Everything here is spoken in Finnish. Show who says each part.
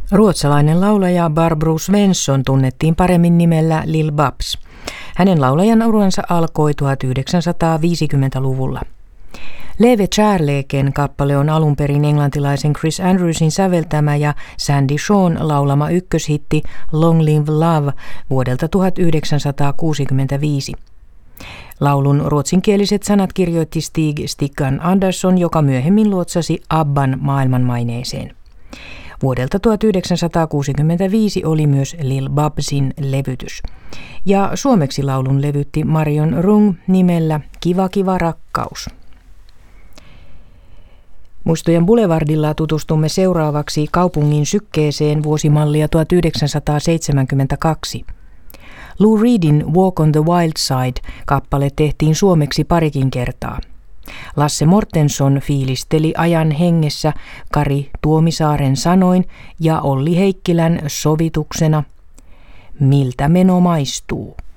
Speaker 1: Ruotsalainen laulaja Barbro Svensson tunnettiin paremmin nimellä Lil Babs. Hänen laulajan uransa alkoi 1950-luvulla. Leve Kärleken kappale on alun perin englantilaisen Chris Andrewsin säveltämä ja Sandy Shawn laulama ykköshitti Long Live Love vuodelta 1965. Laulun ruotsinkieliset sanat kirjoitti Stig Andersson, joka myöhemmin luotsasi ABBAn maailmanmaineeseen. Vuodelta 1965 oli myös Lil Babsin levytys. Ja suomeksi laulun levytti Marion Rung nimellä Kiva kiva rakkaus. Muistojen Boulevardilla tutustumme seuraavaksi kaupungin sykkeeseen vuosimallia 1972. Lou Reedin Walk on the Wild Side-kappale tehtiin suomeksi parikin kertaa. Lasse Mortenson fiilisteli ajan hengessä Kari Tuomisaaren sanoin ja Olli Heikkilän sovituksena Miltä meno maistuu.